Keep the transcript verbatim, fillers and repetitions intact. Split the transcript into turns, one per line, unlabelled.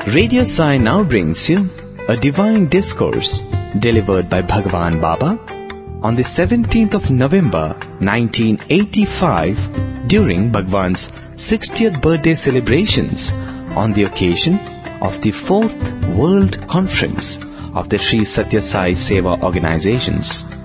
Radio Sai now brings you a divine discourse delivered by Bhagwan Baba on the seventeenth of November nineteen eighty-five during Bhagwan's sixtieth birthday celebrations on the occasion of the fourth World Conference of the Sri Satya Sai Seva Organizations.